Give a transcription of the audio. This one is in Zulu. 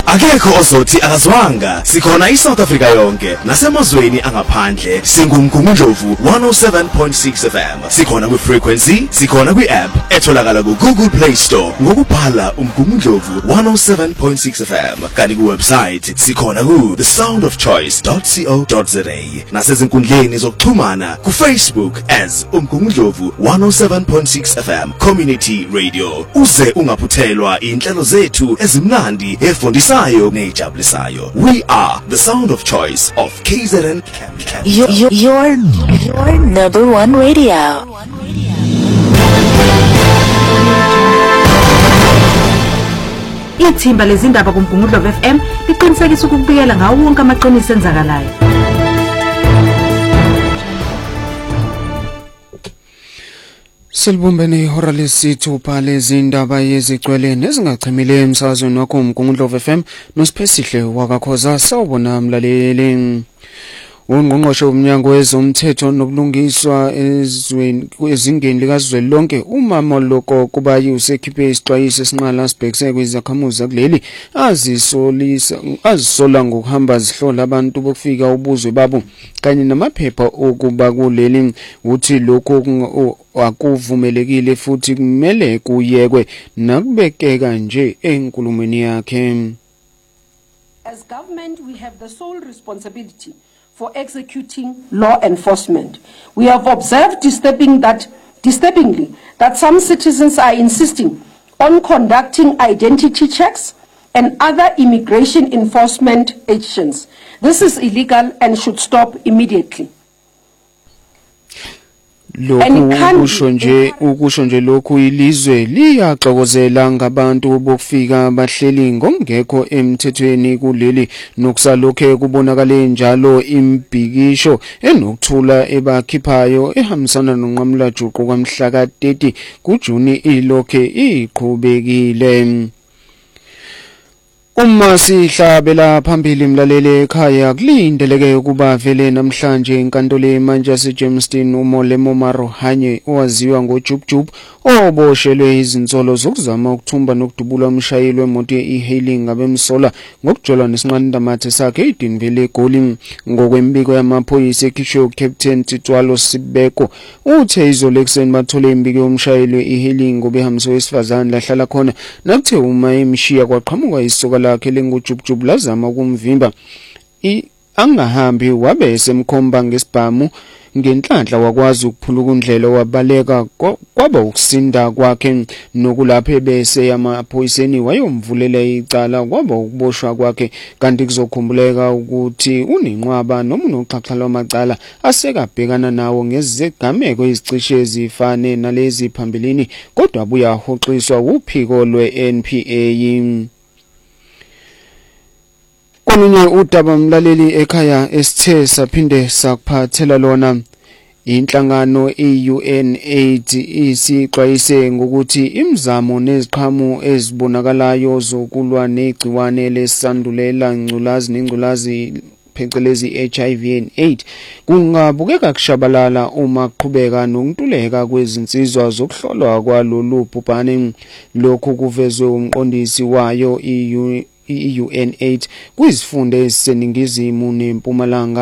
Akekho ozothi akazwanga. Sikhona iSouth Africa yonke nasemazweni angaphandle. Singumgungundlovu 107.6 FM. Sikhona kwi-frequency, sikhona kwi-app etholakala ku-Google Play Store ngokubhala umgungundlovu 107.6 FM. Kanti ku-website sikhona ku thesoundofchoice.co.za. Nasezinkundleni zokuxhumana ku-Facebook as umgungundlovu 107.6 FM Community Radio. Uze ungaphuthelwa inhlelo zethu ezimnandi efundisayo nejabulisayo. We are the sound of choice of KZN. Your number one radio. Ithimba lezindaba kuMgungundlovu FM liqinisekisa ukubikela ngawo wonke amaqiniso enzakalayo. Silbumbene ihora lesithupha lezindaba yezigcwele nezingachemile emsakazweni wakho uMgungundlovu FM noSiphesihle wakakhoza sawubona mlaleli. Ungqongqoshe womnyango wezomthetho nobulungiswa ezingeni likazwelonke uMama Loko Kubayi usekhiphe isixwayiso esinqala sibhekise kwizakhamuzi kuleli azisola ngokuhamba zihlola abantu bokufika ubuzwe babo kanye namaphepha okuba kuleli. Uthi lokho akuvumelekile futhi kumele kuyekwe nakubekeka nje enkulumweni yakhe. As government, we have the sole responsibility for executing law enforcement. We have observed disturbingly that some citizens are insisting on conducting identity checks and other immigration enforcement actions. This is illegal and should stop immediately. Ukusho nje lokhu ilizwe liyaxokozela ngabantu bokufika bahleli ngongekho emthethweni kuleli nokusalokhe kubonakale njalo imbhikisho enokuthula ebakhiphayo ehambisana nonqamula juqu kwamhla ka-30 kuJuni ilokhe iqhubekile. Uma sihlabela phambili mlaleli ekhaya kulindeleke ukuba vele namhlanje enkantolo emanje yaseJamestown uMolemo Marohanye owaziwa ngoJubjub oboshelwe izinsolo zokuzama ukuthumba nokudubula umshayeli wemoto e-hailing ngabemsola ngokujola nesinqandamathe sakhe eDinville eGoli. Ngokwembiko yamaphoyisa ekhishwe uCaptain Titwalo Sibeko uthe izolo ekuseni bathole imbiko yomshayeli we-e-hailing obehambise owesifazane lahlala khona nakuthe uma emshiya kwaqhamuka isoka lakhe lengujubjub lazama ukumvimba angahambi wabe esemkhomba ngesibhamu ngenhlanhla wakwazi ukuphuluka indlela wabaleka kwaba ukusinda kwakhe nokulapha bese amaphoyiseni wayomvulela icala kwaba ukuboshwa kwakhe kanti kuzokhumbuleka ukuthi uninqwaba noma unoxhaxhala wamacala asekabhekana nawo ngezigameko ezicishe ezifane nalezi phambilini kodwa abuya hoxiswa uphiko lwe-NPA. Kwelinye udaba mlaleli ekhaya esithe saphinde sakuphathela lona inhlangano i-UNAIDS isixwayise ngokuthi imizamo neziqhamu ezibonakalayo zokulwa negciwane lesandulela ngculazi nengculazi phecelezi HIV and AIDS kungabukeka kushabalala uma kuqhubeka nokuntuleka kwezinsizwa zokuhlolwa kwalolu bhubhane. Lokhu kuvezwe umqondisi wayo i-UNAIDS kwizifunda eziseningizimu neMpumalanga